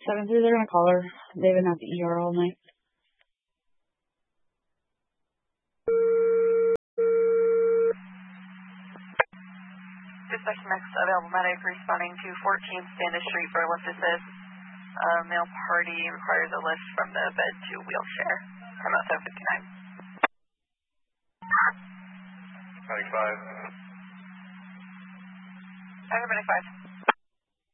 7-3, they're going to call her. They've been at the ER all night. Dispatch next available medic responding to 14th Standish Street for lift assist. Male party requires a lift from the bed to wheelchair. Time out 7:59. 95. Medic 5.